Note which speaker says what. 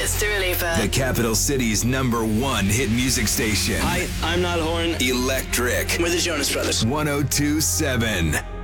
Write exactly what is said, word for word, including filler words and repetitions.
Speaker 1: It's Dua Lipa.
Speaker 2: The capital city's number one hit music station.
Speaker 3: Hi, I'm Niall Horan.
Speaker 2: Electric.
Speaker 3: We're the Jonas Brothers.
Speaker 2: one oh two point seven.